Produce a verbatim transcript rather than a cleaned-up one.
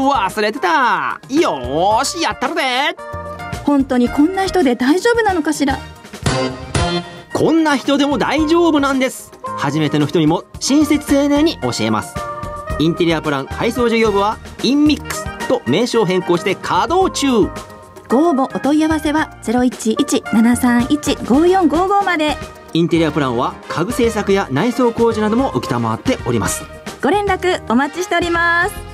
忘れてた。よーしやったるで。 本当にこんな人で大丈夫なのかしら。 こんな人でも大丈夫なんです。初めての人にも親切丁寧に教えます。インテリアプラン配送事業部はインミックスと名称変更して稼働中。 ご応募お問い合わせは ゼロいちいち ななさんいち ごよんごご まで。 インテリアプランは家具製作や内装工事なども承っております。 ご連絡お待ちしております。